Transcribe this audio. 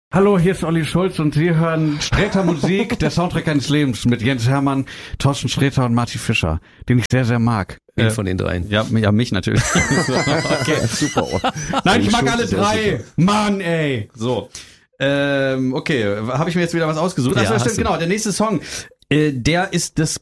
Hallo, hier ist Olli Schulz und Sie hören Sträter Musik, der Soundtrack eines Lebens mit Jens Hermann, Thorsten Sträter und Marty Fischer, den ich sehr, sehr mag. Wen von den dreien? Ja, mich natürlich. Okay, super. Nein, ich mag alle drei. Mann, ey. So. Okay, habe ich mir jetzt wieder was ausgesucht? Ja, Achso, stimmt, genau. Der nächste Song, der ist das